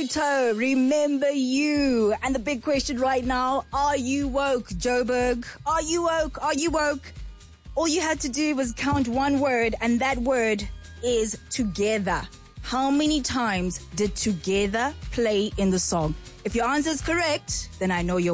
Pluto, remember you. And the big question right now, are you woke, Joburg? Are you woke? Are you woke? All you had to do was count one word, and that word is together. How many times did together play in the song? If your answer is correct, then I know you're